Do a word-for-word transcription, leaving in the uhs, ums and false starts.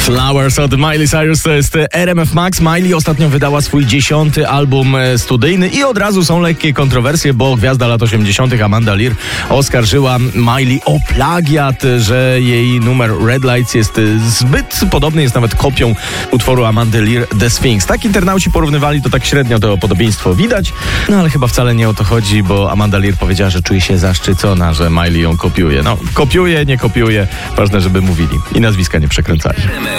Flowers od Miley Cyrus to jest R M F Max. Miley ostatnio wydała swój dziesiąty album studyjny i od razu są lekkie kontrowersje, bo gwiazda lat osiemdziesiątych Amanda Lear oskarżyła Miley o plagiat, że jej numer Red Lights jest zbyt podobny, jest nawet kopią utworu Amandy Lear The Sphinx. Tak internauci porównywali, to tak średnio to podobieństwo widać, no ale chyba wcale nie o to chodzi, bo Amanda Lear powiedziała, że czuje się zaszczycona, że Miley ją kopiuje. No, kopiuje, nie kopiuje, ważne, żeby mówili i nazwiska nie przekręcali.